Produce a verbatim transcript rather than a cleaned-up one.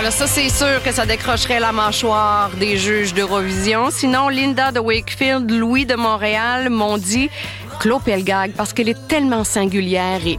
là, ça, c'est sûr que ça décrocherait la mâchoire des juges d'Eurovision. Sinon, Linda de Wakefield, Louis de Montréal m'ont dit Claude Pelgag, parce qu'elle est tellement singulière et